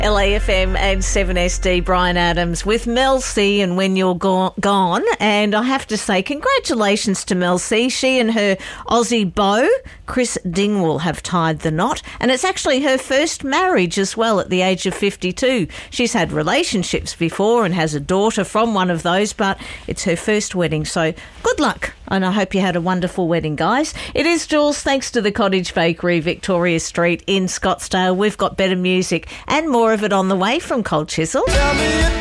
LAFM and 7SD, Brian Adams with Mel C and When You're Gone. And I have to say, congratulations to Mel C. She and her Aussie beau, Chris Dingwall, have tied the knot. And it's actually her first marriage as well at the age of 52. She's had relationships before and has a daughter from one of those, but it's her first wedding. So good luck. And I hope you had a wonderful wedding, guys. It is Jules, thanks to the Cottage Bakery, Victoria Street in Scottsdale. We've got better music and more of it on the way from Cold Chisel.